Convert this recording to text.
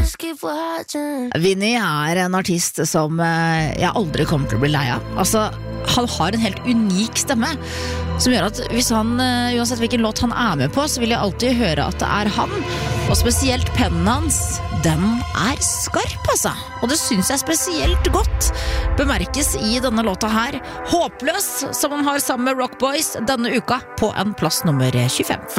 Vinny er en artist som jeg aldri kommer til å bli lei av. Altså, han har en helt unik stemme som gjør at hvis han, uansett hvilken låt han er med på, så vil jeg alltid høre at det er han. Og spesielt pennen hans, den er skarp, altså. Og det synes jeg spesielt godt bemerkes i denne låta her. Håpløs, som han har sammen med Rock Boys denne uka på en plass nummer 25.